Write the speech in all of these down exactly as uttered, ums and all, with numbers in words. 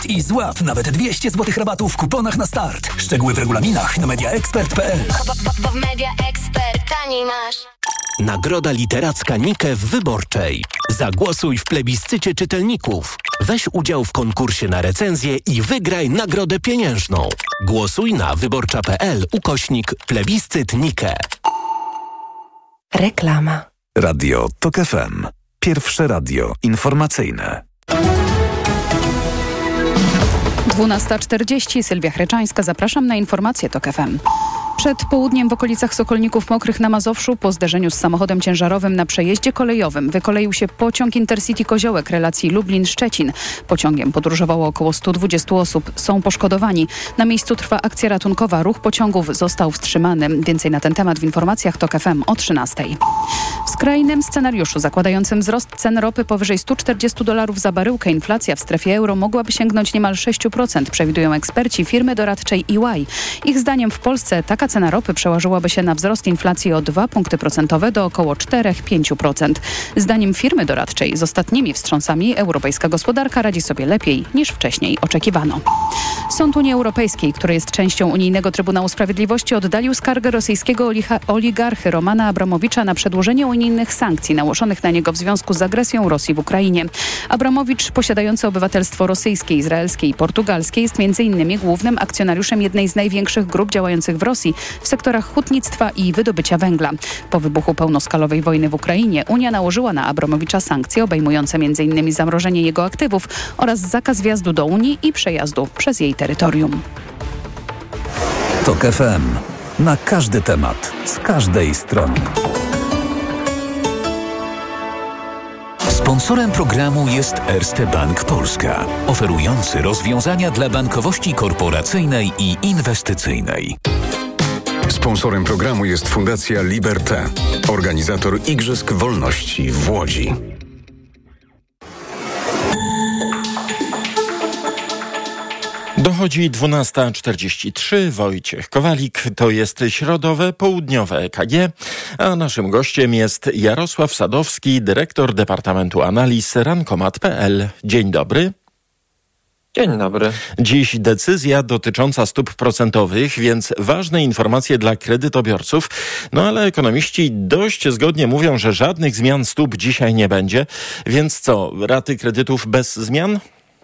I złap nawet dwieście złotych rabatu w kuponach na start. Szczegóły w regulaminach na media expert kropka p l. Bo w Media Expert taniej masz. Nagroda literacka Nike w Wyborczej. Zagłosuj w plebiscycie czytelników. Weź udział w konkursie na recenzję i wygraj nagrodę pieniężną. Głosuj na wyborcza kropka p l ukośnik plebiscyt Nike. Reklama. Radio Tok F M. Pierwsze radio informacyjne. dwunasta czterdzieści, Sylwia Chreczańska. Zapraszam na informacje Tok F M. Przed południem w okolicach Sokolników Mokrych na Mazowszu po zderzeniu z samochodem ciężarowym na przejeździe kolejowym wykoleił się pociąg Intercity Koziołek relacji Lublin-Szczecin. Pociągiem podróżowało około stu dwudziestu osób. Są poszkodowani. Na miejscu trwa akcja ratunkowa. Ruch pociągów został wstrzymany. Więcej na ten temat w informacjach Tok F M o trzynastej. W skrajnym scenariuszu zakładającym wzrost cen ropy powyżej stu czterdziestu dolarów za baryłkę inflacja w strefie euro mogłaby sięgnąć niemal sześć procent, przewidują eksperci firmy doradczej E Y. Ich zdaniem w Polsce taka cena ropy przełożyłaby się na wzrost inflacji o dwa punkty procentowe do około cztery do pięciu procent. Zdaniem firmy doradczej z ostatnimi wstrząsami europejska gospodarka radzi sobie lepiej niż wcześniej oczekiwano. Sąd Unii Europejskiej, który jest częścią Unijnego Trybunału Sprawiedliwości, oddalił skargę rosyjskiego olicha- oligarchy Romana Abramowicza na przedłużenie unijnych sankcji nałożonych na niego w związku z agresją Rosji w Ukrainie. Abramowicz, posiadający obywatelstwo rosyjskie, izraelskie i portugalskie, jest między innymi głównym akcjonariuszem jednej z największych grup działających w Rosji w sektorach hutnictwa i wydobycia węgla. Po wybuchu pełnoskalowej wojny w Ukrainie Unia nałożyła na Abramowicza sankcje obejmujące między innymi zamrożenie jego aktywów oraz zakaz wjazdu do Unii i przejazdu przez jej terytorium. Tok F M. Na każdy temat, z każdej strony. Sponsorem programu jest Erste Bank Polska, oferujący rozwiązania dla bankowości korporacyjnej i inwestycyjnej. Sponsorem programu jest Fundacja Liberté, organizator Igrzysk Wolności w Łodzi. Dochodzi dwunasta czterdzieści trzy. Wojciech Kowalik. To jest środowe, południowe E K G, a naszym gościem jest Jarosław Sadowski, dyrektor Departamentu Analiz Rankomat kropka p l. Dzień dobry. Dzień dobry. Dziś decyzja dotycząca stóp procentowych, więc ważne informacje dla kredytobiorców. No ale ekonomiści dość zgodnie mówią, że żadnych zmian stóp dzisiaj nie będzie. Więc co, raty kredytów bez zmian?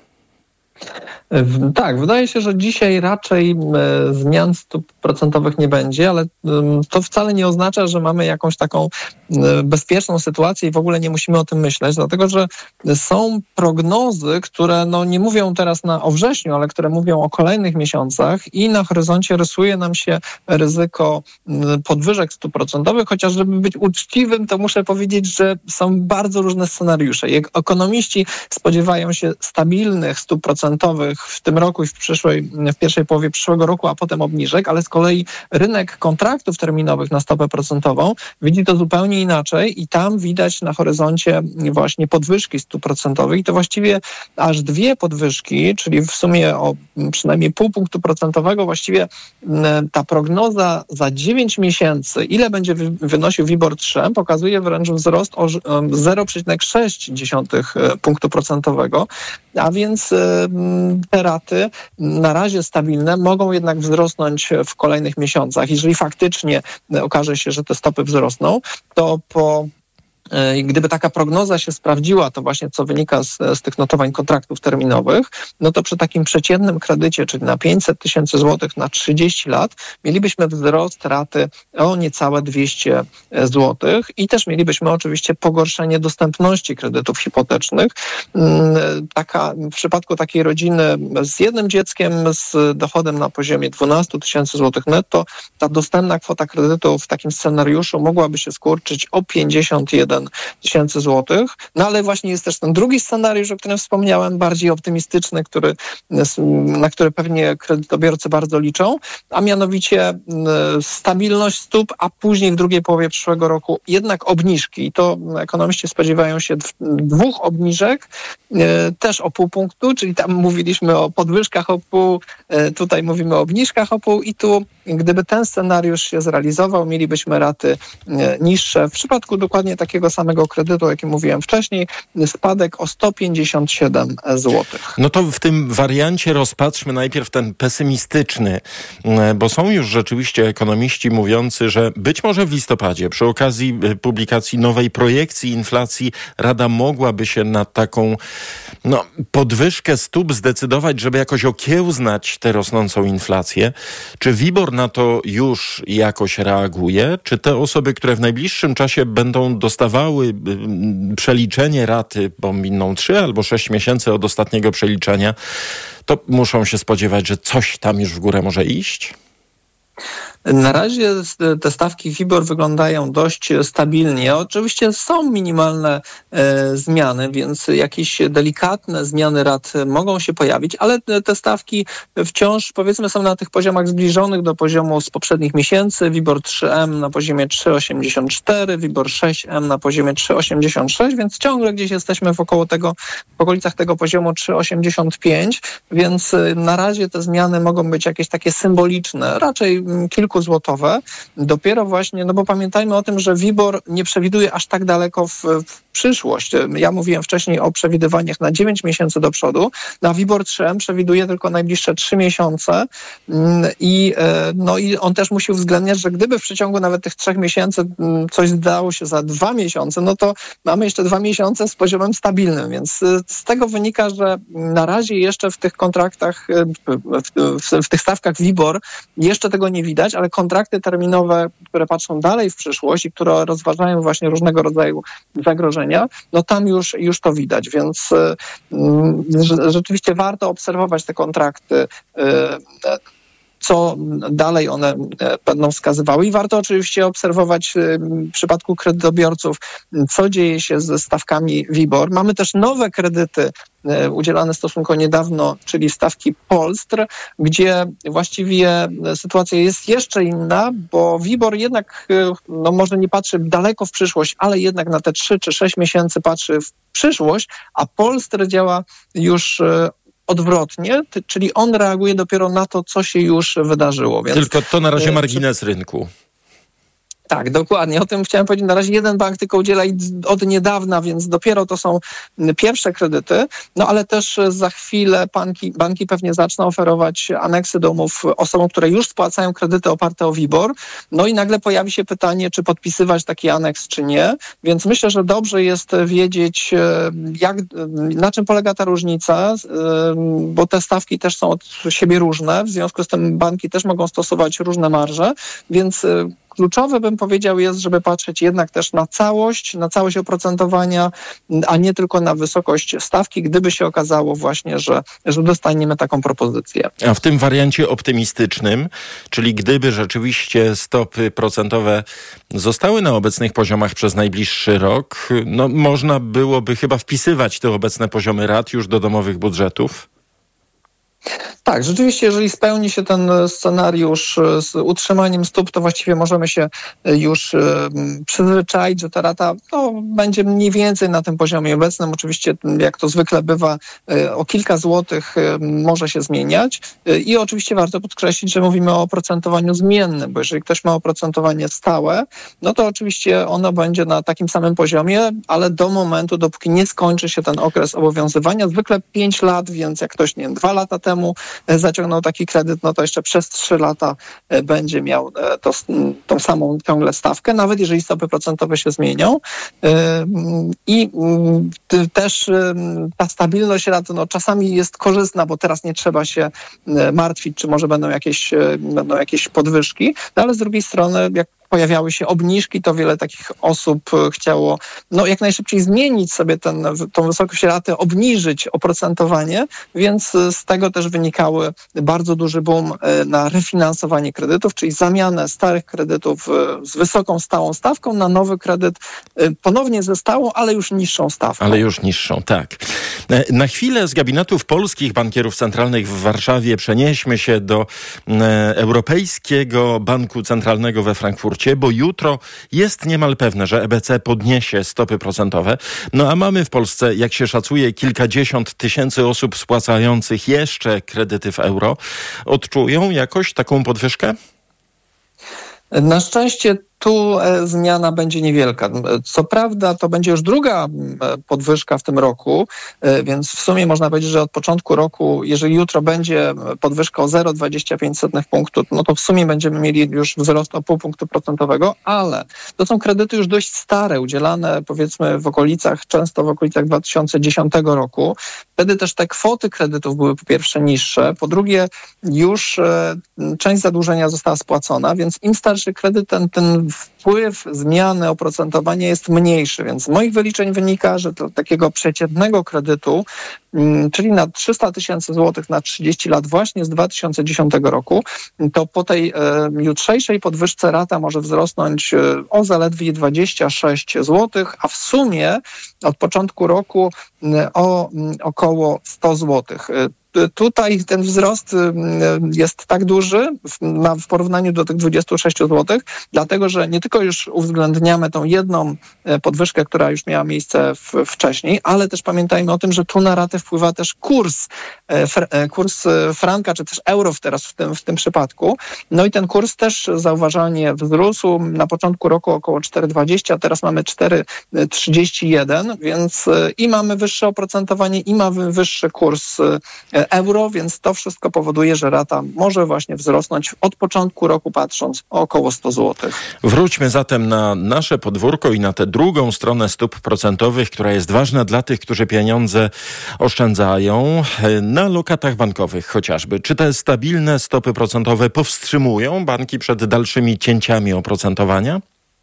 Tak, wydaje się, że dzisiaj raczej e, zmian stóp procentowych nie będzie, ale e, to wcale nie oznacza, że mamy jakąś taką e, bezpieczną sytuację i w ogóle nie musimy o tym myśleć, dlatego że są prognozy, które no, nie mówią teraz na, o wrześniu, ale które mówią o kolejnych miesiącach i na horyzoncie rysuje nam się ryzyko e, podwyżek stóp procentowych, chociaż żeby być uczciwym, to muszę powiedzieć, że są bardzo różne scenariusze. Jak ekonomiści spodziewają się stabilnych stóp procentowych w tym roku i w przyszłej, w pierwszej połowie przyszłego roku, a potem obniżek, ale z kolei rynek kontraktów terminowych na stopę procentową widzi to zupełnie inaczej i tam widać na horyzoncie właśnie podwyżki stóp procentowych i to właściwie aż dwie podwyżki, czyli w sumie o przynajmniej pół punktu procentowego właściwie ta prognoza za dziewięć miesięcy, ile będzie wynosił WIBOR trzy, pokazuje wręcz wzrost o zero przecinek sześć punktu procentowego, a więc te raty na razie stabilne mogą jednak wzrosnąć w kolejnych miesiącach. Jeżeli faktycznie okaże się, że te stopy wzrosną, to po I gdyby taka prognoza się sprawdziła, to właśnie co wynika z, z tych notowań kontraktów terminowych, no to przy takim przeciętnym kredycie, czyli na pięćset tysięcy złotych na trzydzieści lat, mielibyśmy wzrost raty o niecałe dwieście złotych i też mielibyśmy oczywiście pogorszenie dostępności kredytów hipotecznych. Taka, w przypadku takiej rodziny z jednym dzieckiem, z dochodem na poziomie dwanaście tysięcy złotych netto, ta dostępna kwota kredytu w takim scenariuszu mogłaby się skurczyć o pięćdziesiąt jeden tysięcy złotych. No ale właśnie jest też ten drugi scenariusz, o którym wspomniałem, bardziej optymistyczny, który, na który pewnie kredytobiorcy bardzo liczą, a mianowicie stabilność stóp, a później w drugiej połowie przyszłego roku jednak obniżki. I to ekonomiści spodziewają się dwóch obniżek, też o pół punktu, czyli tam mówiliśmy o podwyżkach o pół, tutaj mówimy o obniżkach o pół i tu gdyby ten scenariusz się zrealizował, mielibyśmy raty niższe. W przypadku dokładnie takiego tego samego kredytu, jaki mówiłem wcześniej, spadek o sto pięćdziesiąt siedem złotych. No to w tym wariancie rozpatrzmy najpierw ten pesymistyczny, bo są już rzeczywiście ekonomiści mówiący, że być może w listopadzie przy okazji publikacji nowej projekcji inflacji Rada mogłaby się na taką no, podwyżkę stóp zdecydować, żeby jakoś okiełznać tę rosnącą inflację. Czy WIBOR na to już jakoś reaguje? Czy te osoby, które w najbliższym czasie będą dostawały przeliczenie raty, bo miną trzy albo sześć miesięcy od ostatniego przeliczenia, to muszą się spodziewać, że coś tam już w górę może iść? Na razie te stawki WIBOR wyglądają dość stabilnie. Oczywiście są minimalne e, zmiany, więc jakieś delikatne zmiany rat mogą się pojawić, ale te stawki wciąż, powiedzmy, są na tych poziomach zbliżonych do poziomu z poprzednich miesięcy. WIBOR trzy M na poziomie trzy przecinek osiemdziesiąt cztery, WIBOR sześć M na poziomie trzy przecinek osiemdziesiąt sześć, więc ciągle gdzieś jesteśmy wokoło tego, w okolicach tego poziomu trzy przecinek osiemdziesiąt pięć, więc na razie te zmiany mogą być jakieś takie symboliczne, raczej kilku złotowe. Dopiero właśnie, no bo pamiętajmy o tym, że WIBOR nie przewiduje aż tak daleko w, w przyszłość. Ja mówiłem wcześniej o przewidywaniach na dziewięć miesięcy do przodu, a WIBOR trzy M przewiduje tylko najbliższe trzy miesiące i, no i on też musi uwzględniać, że gdyby w przeciągu nawet tych trzech miesięcy coś zdało się za dwa miesiące, no to mamy jeszcze dwa miesiące z poziomem stabilnym, więc z tego wynika, że na razie jeszcze w tych kontraktach, w, w, w tych stawkach WIBOR jeszcze tego nie widać, ale kontrakty terminowe, które patrzą dalej w przyszłość i które rozważają właśnie różnego rodzaju zagrożenia, no tam już, już to widać, więc y, rzeczywiście warto obserwować te kontrakty, y, co dalej one będą wskazywały i warto oczywiście obserwować w przypadku kredytobiorców, co dzieje się ze stawkami WIBOR. Mamy też nowe kredyty udzielane stosunkowo niedawno, czyli stawki Polstr, gdzie właściwie sytuacja jest jeszcze inna, bo WIBOR jednak no może nie patrzy daleko w przyszłość, ale jednak na te trzy czy sześć miesięcy patrzy w przyszłość, a Polstr działa już odwrotnie, czyli on reaguje dopiero na to, co się już wydarzyło. Więc tylko to na razie margines rynku. Tak, dokładnie. O tym chciałem powiedzieć. Na razie jeden bank tylko udziela od niedawna, więc dopiero to są pierwsze kredyty. No ale też za chwilę banki, banki pewnie zaczną oferować aneksy do umów osobom, które już spłacają kredyty oparte o WIBOR. No i nagle pojawi się pytanie, czy podpisywać taki aneks, czy nie. Więc myślę, że dobrze jest wiedzieć, jak, na czym polega ta różnica, bo te stawki też są od siebie różne. W związku z tym banki też mogą stosować różne marże, więc kluczowe, bym powiedział, jest, żeby patrzeć jednak też na całość, na całość oprocentowania, a nie tylko na wysokość stawki, gdyby się okazało właśnie, że, że dostaniemy taką propozycję. A w tym wariancie optymistycznym, czyli gdyby rzeczywiście stopy procentowe zostały na obecnych poziomach przez najbliższy rok, no można byłoby chyba wpisywać te obecne poziomy rat już do domowych budżetów? Tak, rzeczywiście, jeżeli spełni się ten scenariusz z utrzymaniem stóp, to właściwie możemy się już przyzwyczaić, że ta rata no, będzie mniej więcej na tym poziomie obecnym. Oczywiście, jak to zwykle bywa, o kilka złotych może się zmieniać. I oczywiście warto podkreślić, że mówimy o oprocentowaniu zmiennym, bo jeżeli ktoś ma oprocentowanie stałe, no to oczywiście ono będzie na takim samym poziomie, ale do momentu, dopóki nie skończy się ten okres obowiązywania, zwykle pięć lat, więc jak ktoś, nie wiem, dwa lata temu zaciągnął taki kredyt, no to jeszcze przez trzy lata będzie miał to, tą samą ciągle stawkę, nawet jeżeli stopy procentowe się zmienią. I też ta stabilność rat no, czasami jest korzystna, bo teraz nie trzeba się martwić, czy może będą jakieś, będą jakieś podwyżki, no ale z drugiej strony, jak pojawiały się obniżki, to wiele takich osób chciało no, jak najszybciej zmienić sobie ten, tą wysokość raty, obniżyć oprocentowanie, więc z tego też wynikały bardzo duży boom na refinansowanie kredytów, czyli zamianę starych kredytów z wysoką stałą stawką na nowy kredyt ponownie ze stałą, ale już niższą stawką. Ale już niższą, tak. Na chwilę z gabinetów polskich bankierów centralnych w Warszawie przenieśmy się do Europejskiego Banku Centralnego we Frankfurcie, bo jutro jest niemal pewne, że E B C podniesie stopy procentowe. No a mamy w Polsce, jak się szacuje, kilkadziesiąt tysięcy osób spłacających jeszcze kredyty w euro. Odczują jakoś taką podwyżkę? Na szczęście tu zmiana będzie niewielka. Co prawda to będzie już druga podwyżka w tym roku, więc w sumie można powiedzieć, że od początku roku, jeżeli jutro będzie podwyżka o zero przecinek dwadzieścia pięć punktu, no to w sumie będziemy mieli już wzrost o pół punktu procentowego, ale to są kredyty już dość stare, udzielane powiedzmy w okolicach, często w okolicach dwa tysiące dziesiątego roku. Wtedy też te kwoty kredytów były po pierwsze niższe, po drugie już e, część zadłużenia została spłacona, więc im starszy kredyt, ten, ten wpływ zmiany oprocentowania jest mniejszy, więc z moich wyliczeń wynika, że do takiego przeciętnego kredytu, m, czyli na trzysta tysięcy złotych na trzydzieści lat właśnie z dwa tysiące dziesiątego roku, to po tej e, jutrzejszej podwyżce rata może wzrosnąć e, o zaledwie dwadzieścia sześć złotych, a w sumie od początku roku e, o m, około sto złotych. E, Tutaj ten wzrost jest tak duży w, na, w porównaniu do tych dwudziestu sześciu złotych, dlatego że nie tylko już uwzględniamy tą jedną podwyżkę, która już miała miejsce w, wcześniej, ale też pamiętajmy o tym, że tu na ratę wpływa też kurs, fr, kurs franka, czy też euro teraz w tym, w tym przypadku. No i ten kurs też zauważalnie wzrósł. Na początku roku około cztery dwadzieścia, teraz mamy cztery trzydzieści jeden, więc i mamy wyższe oprocentowanie, i mamy wyższy kurs euro, więc to wszystko powoduje, że rata może właśnie wzrosnąć od początku roku patrząc o około sto złotych. Wróćmy zatem na nasze podwórko i na tę drugą stronę stóp procentowych, która jest ważna dla tych, którzy pieniądze oszczędzają na lokatach bankowych chociażby. Czy te stabilne stopy procentowe powstrzymują banki przed dalszymi cięciami oprocentowania?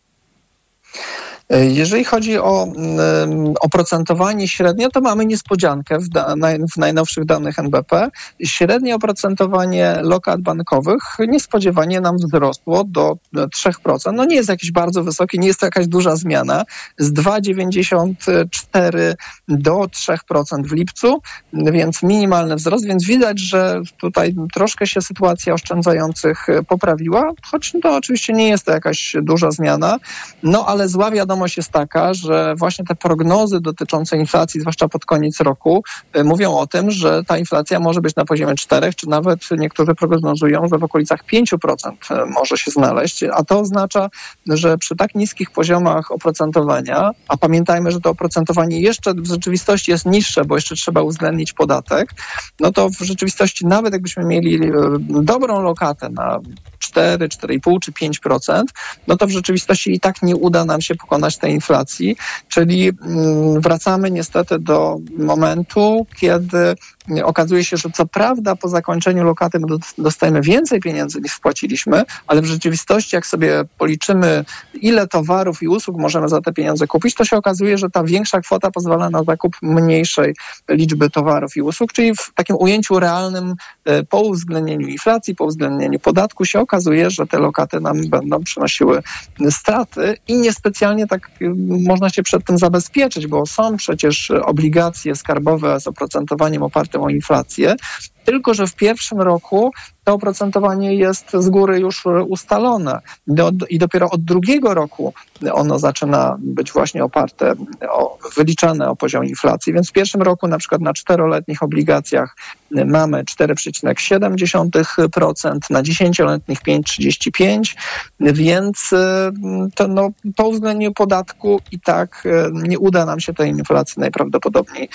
Jeżeli chodzi o um, oprocentowanie średnie, to mamy niespodziankę w, da, na, w najnowszych danych N B P. Średnie oprocentowanie lokat bankowych niespodziewanie nam wzrosło do trzy procent. No nie jest jakieś bardzo wysokie, nie jest to jakaś duża zmiana. Z dwa przecinek dziewięćdziesiąt cztery do trzy procent w lipcu, więc minimalny wzrost, więc widać, że tutaj troszkę się sytuacja oszczędzających poprawiła, choć to oczywiście nie jest to jakaś duża zmiana, no ale zła wiadomość jest taka, że właśnie te prognozy dotyczące inflacji, zwłaszcza pod koniec roku, mówią o tym, że ta inflacja może być na poziomie czterech, czy nawet niektórzy prognozują, że w okolicach pięciu procent może się znaleźć, a to oznacza, że przy tak niskich poziomach oprocentowania, a pamiętajmy, że to oprocentowanie jeszcze w rzeczywistości jest niższe, bo jeszcze trzeba uwzględnić podatek, no to w rzeczywistości nawet jakbyśmy mieli dobrą lokatę na cztery, cztery i pół czy pięć procent, no to w rzeczywistości i tak nie uda nam się pokonać tej inflacji, czyli wracamy niestety do momentu, kiedy okazuje się, że co prawda po zakończeniu lokaty my dostajemy więcej pieniędzy niż wpłaciliśmy, ale w rzeczywistości jak sobie policzymy, ile towarów i usług możemy za te pieniądze kupić, to się okazuje, że ta większa kwota pozwala na zakup mniejszej liczby towarów i usług, czyli w takim ujęciu realnym po uwzględnieniu inflacji, po uwzględnieniu podatku się okazuje, że te lokaty nam będą przynosiły straty i niespecjalnie tak można się przed tym zabezpieczyć, bo są przecież obligacje skarbowe z oprocentowaniem opartym o inflację, tylko że w pierwszym roku to oprocentowanie jest z góry już ustalone i dopiero od drugiego roku ono zaczyna być właśnie oparte, o, wyliczane o poziom inflacji. Więc w pierwszym roku na przykład na czteroletnich obligacjach mamy cztery przecinek siedem procent, na dziesięcioletnich pięć przecinek trzydzieści pięć procent, więc to, no, po uwzględnieniu podatku i tak nie uda nam się tej inflacji najprawdopodobniej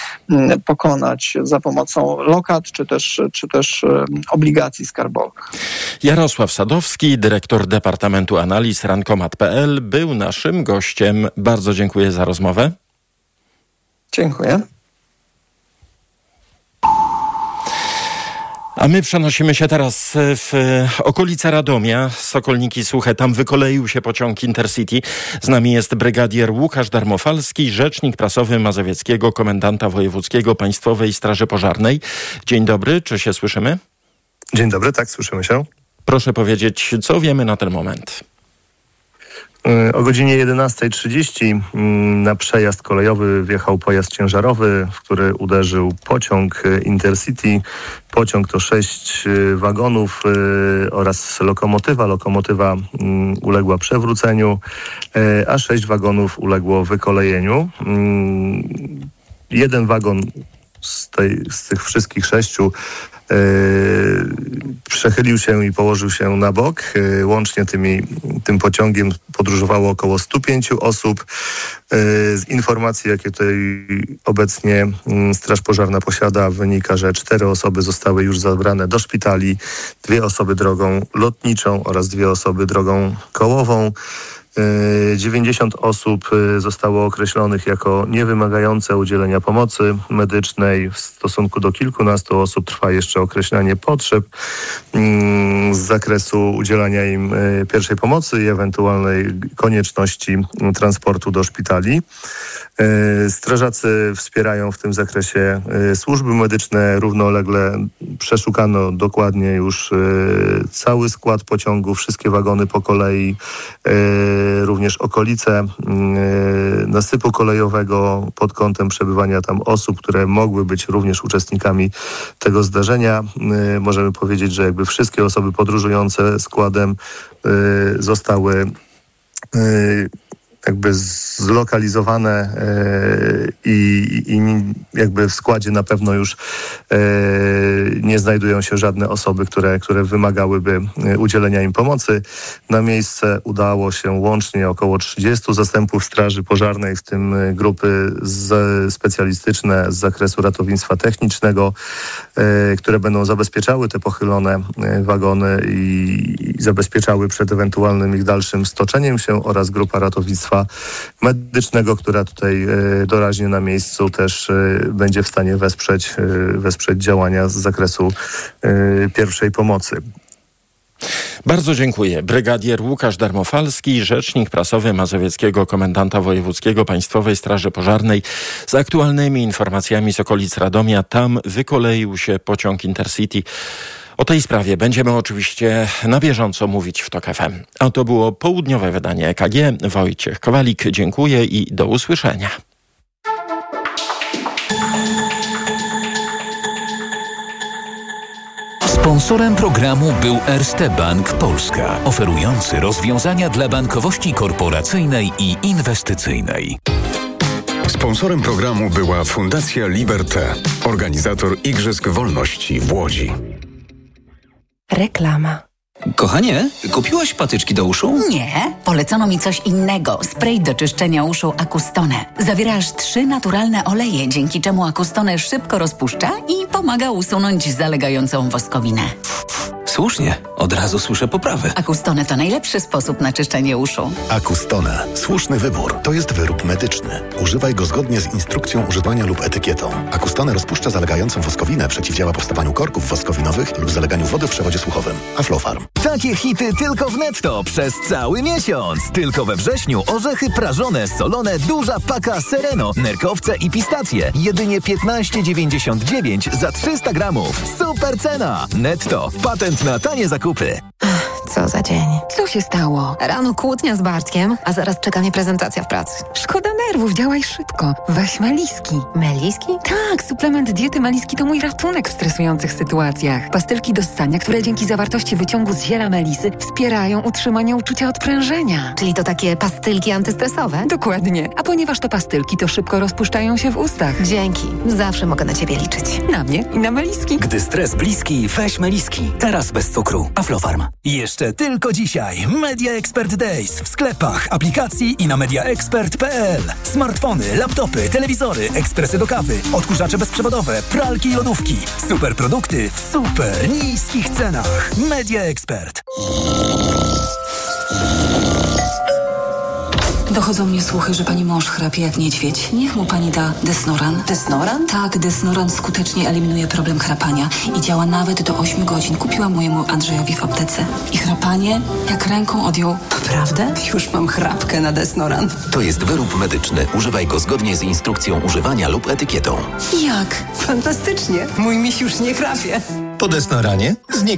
pokonać za pomocą lokat czy też, czy też obligacji skarbowych. Jarosław Sadowski, dyrektor Departamentu Analiz Rankomat kropka p l, był naszym gościem. Bardzo dziękuję za rozmowę. Dziękuję. A my przenosimy się teraz w okolice Radomia, Sokolniki Suche. Tam wykoleił się pociąg Intercity. Z nami jest brygadier Łukasz Darmofalski, rzecznik prasowy Mazowieckiego Komendanta Wojewódzkiego Państwowej Straży Pożarnej. Dzień dobry, czy się słyszymy? Dzień dobry, tak, słyszymy się. Proszę powiedzieć, co wiemy na ten moment? O godzinie jedenasta trzydzieści na przejazd kolejowy wjechał pojazd ciężarowy, w który uderzył pociąg Intercity. Pociąg to sześć wagonów oraz lokomotywa. Lokomotywa uległa przewróceniu, a sześć wagonów uległo wykolejeniu. Jeden wagon z, tej, z tych wszystkich sześciu Yy, przechylił się i położył się na bok. Łącznie tymi, tym pociągiem podróżowało około stu pięciu osób. Z informacji, jakie tutaj obecnie Straż Pożarna posiada, wynika, że cztery osoby zostały już zabrane do szpitali, dwie osoby drogą lotniczą oraz dwie osoby drogą kołową. dziewięćdziesiąt osób zostało określonych jako niewymagające udzielenia pomocy medycznej. W stosunku do kilkunastu osób trwa jeszcze określanie potrzeb z zakresu udzielania im pierwszej pomocy i ewentualnej konieczności transportu do szpitali. Strażacy wspierają w tym zakresie służby medyczne. Równolegle przeszukano dokładnie już cały skład pociągu, wszystkie wagony po kolei, również okolice nasypu kolejowego pod kątem przebywania tam osób, które mogły być również uczestnikami tego zdarzenia. Możemy powiedzieć, że jakby wszystkie osoby podróżujące składem zostały jakby zlokalizowane i, i jakby w składzie na pewno już nie znajdują się żadne osoby, które, które wymagałyby udzielenia im pomocy. Na miejsce udało się łącznie około trzydziestu zastępów Straży Pożarnej, w tym grupy z, specjalistyczne z zakresu ratownictwa technicznego, które będą zabezpieczały te pochylone wagony i, i zabezpieczały przed ewentualnym ich dalszym stoczeniem się, oraz grupa ratownictwa medycznego, która tutaj doraźnie na miejscu też będzie w stanie wesprzeć, wesprzeć działania z zakresu pierwszej pomocy. Bardzo dziękuję. Brygadier Łukasz Darmofalski, rzecznik prasowy Mazowieckiego Komendanta Wojewódzkiego Państwowej Straży Pożarnej, z aktualnymi informacjami z okolic Radomia. Tam wykoleił się pociąg Intercity. O tej sprawie będziemy oczywiście na bieżąco mówić w TOK F M. A to było południowe wydanie E K G. Wojciech Kowalik, dziękuję i do usłyszenia. Sponsorem programu był Erste Bank Polska, oferujący rozwiązania dla bankowości korporacyjnej i inwestycyjnej. Sponsorem programu była Fundacja Liberté, organizator Igrzysk Wolności w Łodzi. Reklama. Kochanie, kupiłaś patyczki do uszu? Nie, polecono mi coś innego. Spray do czyszczenia uszu Acustone. Zawiera aż trzy naturalne oleje, dzięki czemu Acustone szybko rozpuszcza i pomaga usunąć zalegającą woskowinę. Słusznie, od razu słyszę poprawy. Acustone to najlepszy sposób na czyszczenie uszu. Acustone. Słuszny wybór. To jest wyrób medyczny. Używaj go zgodnie z instrukcją używania lub etykietą. Acustone rozpuszcza zalegającą woskowinę, przeciwdziała powstawaniu korków woskowinowych lub zaleganiu wody w przewodzie słuchowym. Aflofarm. Takie hity tylko w Netto przez cały miesiąc. Tylko we wrześniu orzechy prażone, solone, duża paka Sereno, nerkowce i pistacje. Jedynie piętnaście dziewięćdziesiąt dziewięć za trzysta gramów. Super cena. Netto. Patent na tanie zakupy. Co za dzień. Co się stało? Rano kłótnia z Bartkiem, a zaraz czeka mnie prezentacja w pracy. Szkoda nerwów, działaj szybko. Weź Meliski. Meliski? Tak, suplement diety Meliski to mój ratunek w stresujących sytuacjach. Pastylki do ssania, które dzięki zawartości wyciągu z ziela melisy wspierają utrzymanie uczucia odprężenia. Czyli to takie pastylki antystresowe? Dokładnie. A ponieważ to pastylki, to szybko rozpuszczają się w ustach. Dzięki. Zawsze mogę na ciebie liczyć. Na mnie i na Meliski. Gdy stres bliski, weź Meliski. Teraz bez cukru. Aflofarm. Jeszcze tylko dzisiaj Media Expert Days w sklepach, aplikacji i na media expert kropka p l. Smartfony, laptopy, telewizory, ekspresy do kawy, odkurzacze bezprzewodowe, pralki i lodówki. Super produkty w super niskich cenach. Media Expert. Dochodzą mnie słuchy, że pani mąż chrapie jak niedźwiedź. Niech mu pani da Desnoran. Desnoran? Tak, Desnoran skutecznie eliminuje problem chrapania i działa nawet do ośmiu godzin. Kupiłam mojemu Andrzejowi w aptece. I chrapanie jak ręką odjął. Naprawdę? Już mam chrapkę na Desnoran. To jest wyrób medyczny. Używaj go zgodnie z instrukcją używania lub etykietą. Jak? Fantastycznie. Mój miś już nie chrapie. Po Desnoranie z